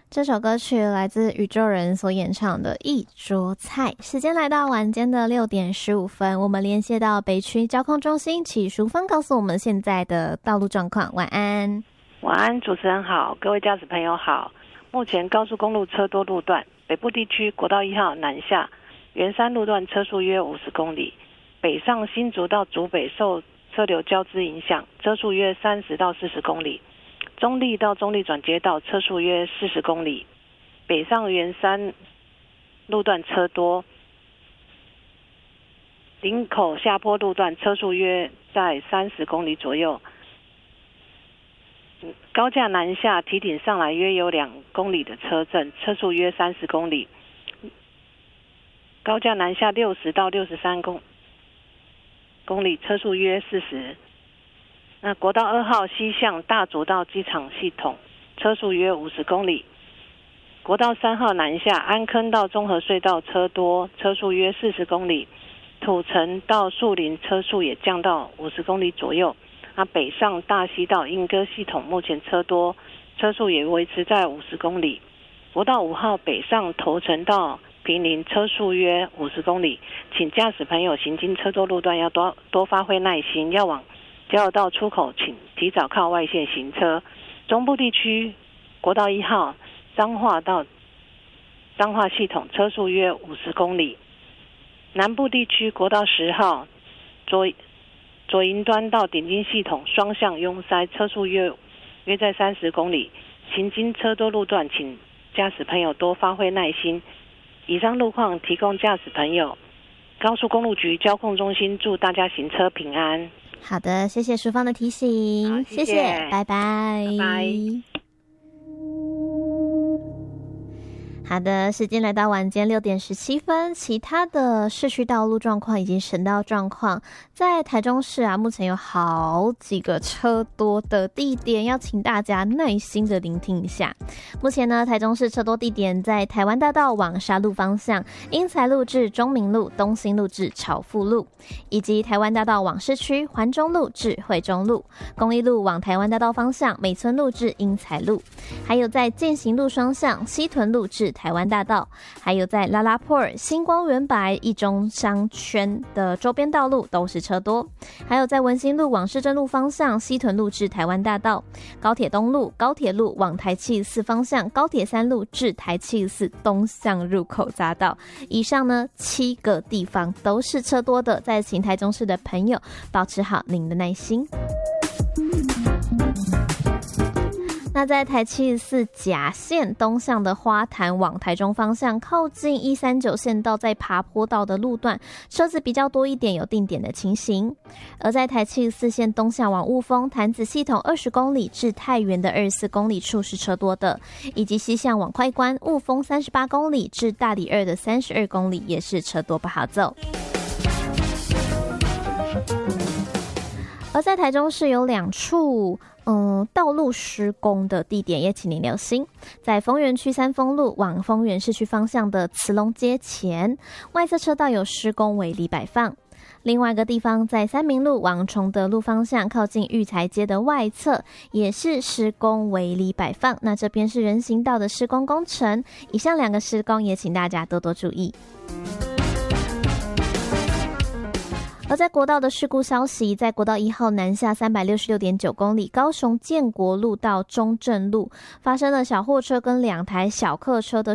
这首歌曲来自宇宙人所演唱的《一桌菜》。时间来到晚间的6:15，我们连线到北区交通中心，请淑芳告诉我们现在的道路状况。晚安。 晚安，主持人好，各位驾驶朋友好。目前高速公路车多路段，北部地区国道1号南下圆山路段车速约50公里，北上新竹到竹北受车流交织影响，车速约30到40公里。中立到中立转接道车速约40公里，北上圆山路段车多，林口下坡路段车速约在30公里左右。高架南下提顶上来约有2公里的车阵，车速约30公里。高架南下60到63公里，车速约40。那国道2号西向大竹到机场系统，车速约50公里。国道3号南下安坑到中和隧道车多，车速约40公里。土城到树林车速也降到50公里左右。那北上大溪到莺歌系统目前车多，车速也维持在50公里。国道5号北上头城到坪林车速约50公里，请驾驶朋友行经车多路段要多发挥耐心，要往交流道出口请提早靠外线行车。中部地区国道1号彰化到彰化系统车速约50公里。南部地区国道10号左营端到顶金系统双向拥塞，车速约在30公里。行经车多路段请驾驶朋友多发挥耐心。以上路况提供驾驶朋友高速公路局交控中心祝大家行车平安。 好的，谢谢淑芳的提醒，谢谢，拜拜， 拜拜。 好的，时间来到晚间6:17，其他的市区道路状况以及省道状况，在台中市啊，目前有好几个车多的地点，要请大家耐心的聆听一下。目前呢，台中市车多地点在台湾大道往沙鹿方向，英才路至中明路、东兴路至朝富路，以及台湾大道往市区环中路至惠中路、公益路往台湾大道方向美村路至英才路，还有在健行路双向西屯路至台湾大道，还有在拉拉坡尔、星光原白、一中商圈的周边道路都是车多，还有在文心路往市政路方向西屯路至台湾大道、高铁东路、高铁路往台74方向高铁3路至台74东向入口匝道。以上呢7个地方都是车多的，在请台中市的朋友保持好您的耐心。那在台74甲线东向的花坛往台中方向，靠近139线道在爬坡道的路段，车子比较多一点，有定点的情形。而在台74线东向往雾峰潭子系统20公里至太原的24公里处是车多的，以及西向往快关雾峰38公里至大里2的32公里也是车多不好走。而在台中市有2处道路施工的地点，也请您留心。在丰原区三丰路往丰原市区方向的慈龙街前，外侧车道有施工围篱摆放。另外一个地方在三民路往崇德路方向，靠近育才街的外侧也是施工围篱摆放。那这边是人行道的施工工程，以上2个施工也请大家多多注意。而在国道的事故消息，在国道1号南下366.9公里，高雄建国路到中正路发生了小货车跟2台小客车的